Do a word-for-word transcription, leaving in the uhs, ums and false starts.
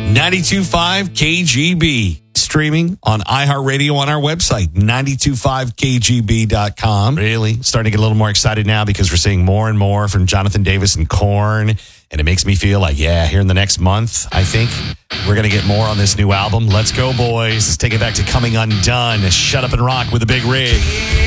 ninety-two point five K G B. Streaming on iHeartRadio on our website, nine two five K G B dot com. Really starting to get a little more excited now because we're seeing more and more from Jonathan Davis and Korn. And it makes me feel like, yeah, here in the next month, I think we're going to get more on this new album. Let's go, boys. Let's take it back to Coming Undone. Shut Up and Rock with a Big Rig.